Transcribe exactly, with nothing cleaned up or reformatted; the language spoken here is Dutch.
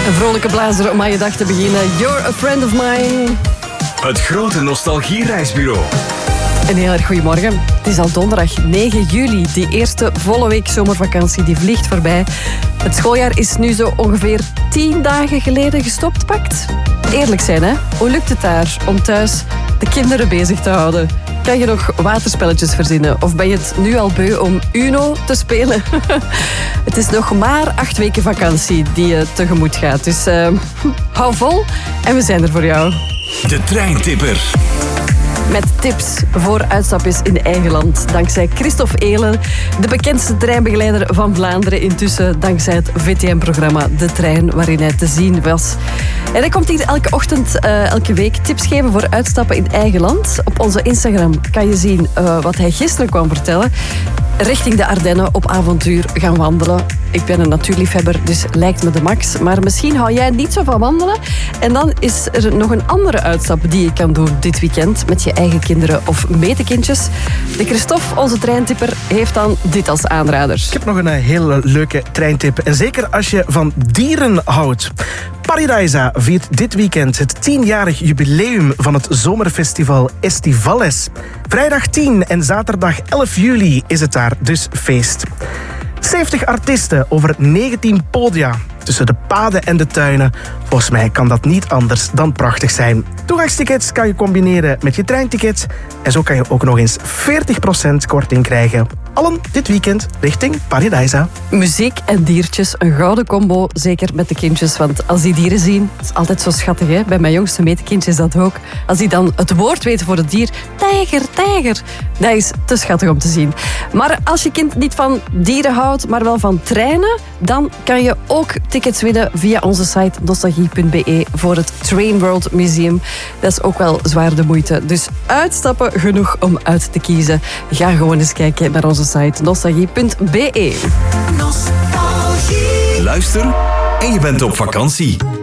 Een vrolijke blazer om aan je dag te beginnen. You're a friend of mine. Het grote nostalgiereisbureau. Een heel erg goedemorgen. Het is al donderdag negen juli. Die eerste volle week zomervakantie die vliegt voorbij. Het schooljaar is nu zo ongeveer tien dagen geleden gestopt, pakt. Eerlijk zijn, hè? Hoe lukt het daar om thuis de kinderen bezig te houden? Kan je nog waterspelletjes verzinnen? Of ben je het nu al beu om Uno te spelen? Het is nog maar acht weken vakantie die je tegemoet gaat. Dus uh, hou vol en we zijn er voor jou. De Treintipper. Met tips voor uitstapjes in eigen land. Dankzij Christophe Ehlen, de bekendste treinbegeleider van Vlaanderen. Intussen dankzij het V T M-programma De Trein, waarin hij te zien was. En hij komt hier elke ochtend, uh, elke week tips geven voor uitstappen in eigen land. Op onze Instagram kan je zien uh, wat hij gisteren kwam vertellen. Richting de Ardennen op avontuur gaan wandelen. Ik ben een natuurliefhebber, dus lijkt me de max. Maar misschien hou jij niet zo van wandelen. En dan is er nog een andere uitstap die je kan doen dit weekend met je eigen kinderen of metekindjes. De Christophe, onze treintipper, heeft dan dit als aanrader. Ik heb nog een hele leuke treintip. En zeker als je van dieren houdt. Paradijsa viert dit weekend het tienjarig jubileum van het zomerfestival Estivales. Vrijdag tien en zaterdag elf juli is het daar dus feest. zeventig artiesten over negentien podia tussen de paden en de tuinen. Volgens mij kan dat niet anders dan prachtig zijn. Toegangstickets kan je combineren met je treinticket. En zo kan je ook nog eens veertig procent korting krijgen. Allen dit weekend richting Paradijsa. Muziek en diertjes, een gouden combo, zeker met de kindjes. Want als die dieren zien, dat is altijd zo schattig, hè? Bij mijn jongste metekindje is dat ook. Als die dan het woord weten voor het dier, tijger, tijger. Dat is te schattig om te zien. Maar als je kind niet van dieren houdt, maar wel van treinen, dan kan je ook tickets winnen via onze site nostalgie punt b e voor het Train World Museum. Dat is ook wel zwaar de moeite. Dus uitstappen genoeg om uit te kiezen. Ga gewoon eens kijken naar onze site nostalgie punt b e. Luister en je bent op vakantie.